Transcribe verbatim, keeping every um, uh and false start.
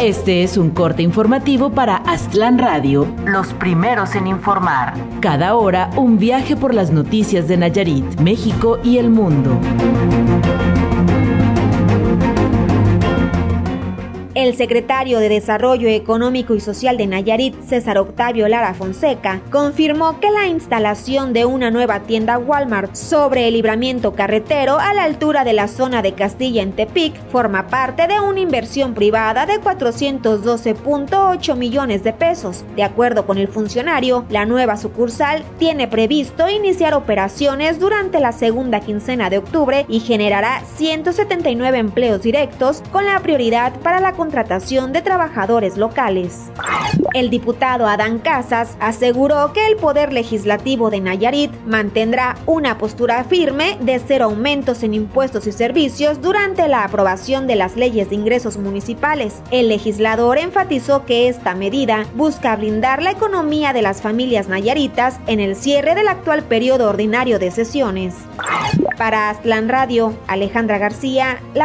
Este es un corte informativo para Aztlán Radio, los primeros en informar. Cada hora, un viaje por las noticias de Nayarit, México y el mundo. El secretario de Desarrollo Económico y Social de Nayarit, César Octavio Lara Fonseca, confirmó que la instalación de una nueva tienda Walmart sobre el libramiento carretero a la altura de la zona de Castilla en Tepic forma parte de una inversión privada de cuatrocientos doce punto ocho millones de pesos. De acuerdo con el funcionario, la nueva sucursal tiene previsto iniciar operaciones durante la segunda quincena de octubre y generará ciento setenta y nueve empleos directos, con la prioridad para la contratación de trabajadores locales. El diputado Adán Casas aseguró que el Poder Legislativo de Nayarit mantendrá una postura firme de cero aumentos en impuestos y servicios durante la aprobación de las leyes de ingresos municipales. El legislador enfatizó que esta medida busca blindar la economía de las familias nayaritas en el cierre del actual periodo ordinario de sesiones. Para Aztlán Radio, Alejandra García, la